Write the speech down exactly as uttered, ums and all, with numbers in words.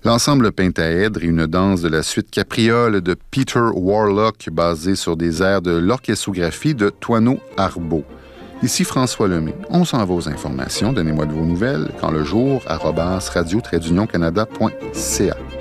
L'ensemble Pentaèdre est une danse de la suite capriole de Peter Warlock basée sur des airs de l'orchestrographie de Toineau Arbeau. Ici François Lemay. On s'en va aux informations. Donnez-moi de vos nouvelles quand le jour arobase radio-canada point c a.